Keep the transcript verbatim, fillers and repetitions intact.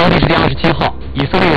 当地时间二十七号，以色列